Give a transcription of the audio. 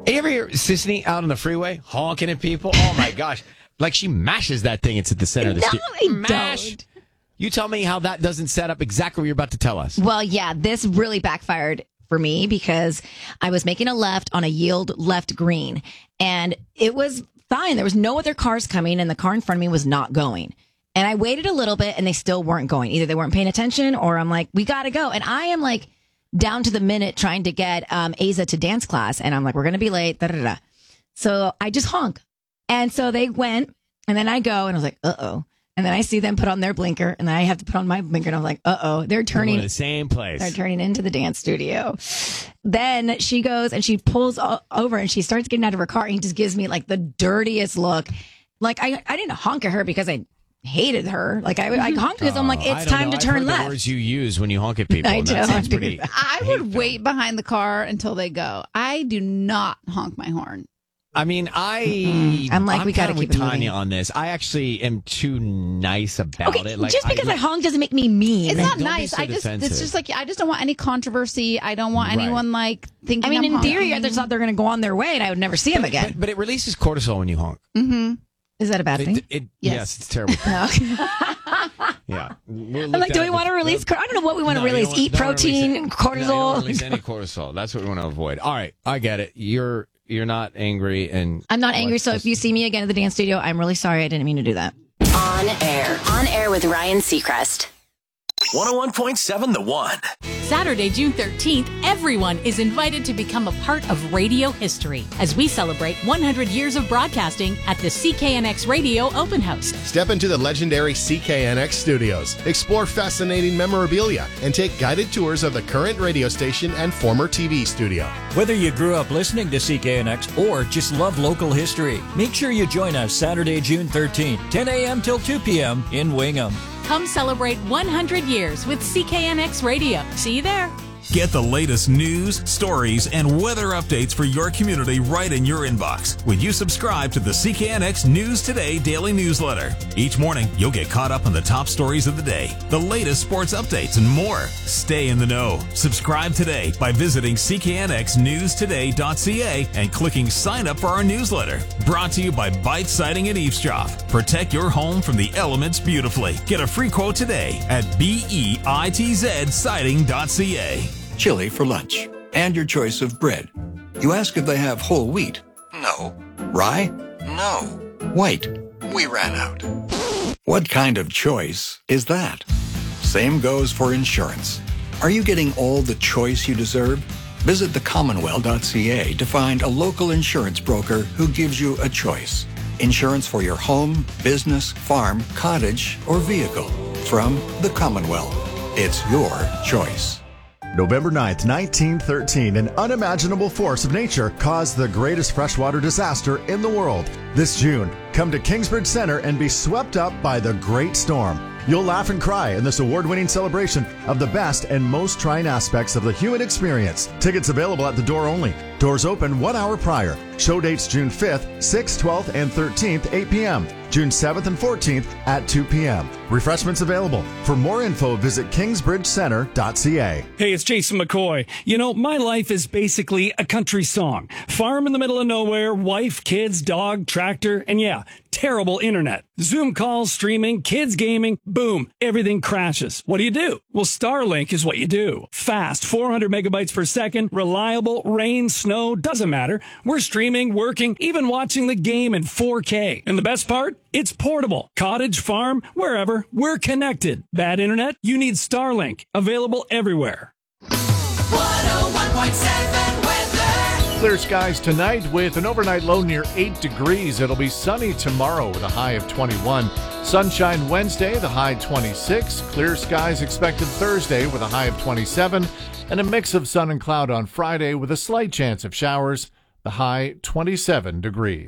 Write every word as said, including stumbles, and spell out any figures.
You ever hear Sisney out on the freeway honking at people? Oh, my gosh. Like she mashes that thing. It's at the center of the no, street. I Mash. Don't. You tell me how that doesn't set up exactly what you're about to tell us. Well, yeah, this really backfired for me because I was making a left on a yield left green, and it was fine. There was no other cars coming, and the car in front of me was not going. And I waited a little bit, and they still weren't going. Either they weren't paying attention, or I'm like, we got to go. And I am like down to the minute trying to get um, Aza to dance class, and I'm like, we're going to be late. Da, da, da. So I just honk. And so they went, and then I go, and I was like, uh-oh. And then I see them put on their blinker, and then I have to put on my blinker, and I'm like, uh-oh, they're turning to the same place. They're turning into the dance studio. Then she goes and she pulls o- over, and she starts getting out of her car, and he just gives me like the dirtiest look. Like I, I didn't honk at her because I hated her. Like I, I honked because I'm like, it's time know. to turn I've heard left. The words you use when you honk at people. I and that do. sounds pretty. I would wait behind the car until they go. I do not honk my horn. I mean, I. Mm-mm. I'm like, I'm we got to kinda keep with it moving. Tanya on this. I actually am too nice about Okay, it. Like, just because I, I honk doesn't make me mean. It's not Don't be nice. so I just defensive. it's just like I just don't want any controversy. I don't want Right. anyone like thinking. I mean, I'm in theory, I honking. just thought they're going to go on their way, and I would never see them again. But, but it releases cortisol when you honk. Mm-hmm. Is that a bad thing? It, it, Yes. yes. it's terrible. Okay. Yeah. We'll I'm look like, do that we up. want to release? cor- I don't know what we want to No, you release. don't Eat want- don't wanna protein, release it. cortisol. No, you don't release any cortisol. That's what we want to avoid. All right, I get it. You're you're not angry, and I'm not angry, so if you see me again at the dance studio, I'm really sorry. I didn't mean to do that. On air. On air with Ryan Seacrest. one oh one point seven The One. Saturday, June thirteenth, everyone is invited to become a part of radio history as we celebrate one hundred years of broadcasting at the C K N X Radio Open House. Step into the legendary C K N X studios, explore fascinating memorabilia, and take guided tours of the current radio station and former T V studio. Whether you grew up listening to C K N X or just love local history, make sure you join us Saturday, June thirteenth, ten a.m. till two p.m. in Wingham. Come celebrate one hundred years with C K N X Radio. See you there. Get the latest news, stories, and weather updates for your community right in your inbox when you subscribe to the C K N X News Today daily newsletter. Each morning, you'll get caught up on the top stories of the day, the latest sports updates, and more. Stay in the know. Subscribe today by visiting c k n x news today dot c a and clicking sign up for our newsletter. Brought to you by Bite Siding and Eavesdrop. Protect your home from the elements beautifully. Get a free quote today at bitz siding dot c a. Chili for lunch, and your choice of bread. You ask if they have whole wheat. No. Rye? No. White? We ran out. What kind of choice is that? Same goes for insurance. Are you getting all the choice you deserve? Visit the commonwealth dot c a to find a local insurance broker who gives you a choice. Insurance for your home, business, farm, cottage, or vehicle. From the Commonwealth. It's your choice. November ninth, nineteen thirteen, an unimaginable force of nature caused the greatest freshwater disaster in the world. This June, come to Kingsbridge Center and be swept up by the Great Storm. You'll laugh and cry in this award-winning celebration of the best and most trying aspects of the human experience. Tickets available at the door only. Doors open one hour prior. Show dates June fifth, sixth, twelfth, and thirteenth, eight p.m. June seventh and fourteenth at two p.m. Refreshments available. For more info, visit kingsbridge center dot c a. Hey, it's Jason McCoy. You know, my life is basically a country song. Farm in the middle of nowhere, wife, kids, dog, tractor, and yeah, terrible internet. Zoom calls, streaming, kids gaming, boom, everything crashes. What do you do? Well, Starlink is what you do. Fast, four hundred megabytes per second, reliable, rain, snow, doesn't matter. We're streaming, working, even watching the game in four K. And the best part? It's portable. Cottage, farm, wherever, we're connected. Bad internet? You need Starlink. Available everywhere. one oh one point seven weather. Clear skies tonight with an overnight low near eight degrees. It'll be sunny tomorrow with a high of twenty-one. Sunshine Wednesday, the high twenty-six. Clear skies expected Thursday with a high of twenty-seven. And a mix of sun and cloud on Friday with a slight chance of showers, the high twenty-seven degrees.